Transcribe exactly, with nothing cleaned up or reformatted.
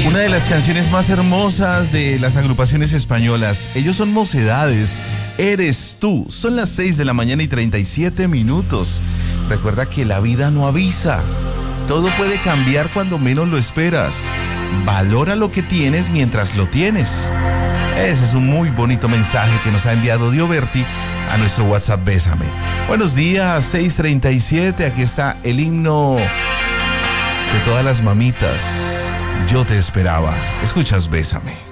Una de las canciones más hermosas de las agrupaciones españolas. Ellos son Mocedades, Eres Tú. Son las seis de la mañana y treinta y siete minutos. Recuerda que la vida no avisa. Todo puede cambiar cuando menos lo esperas. Valora lo que tienes mientras lo tienes. Ese es un muy bonito mensaje que nos ha enviado Dioberti a nuestro WhatsApp Bésame. Buenos días, seis treinta y siete. Aquí está el himno de todas las mamitas. Yo te esperaba. Escuchas Bésame.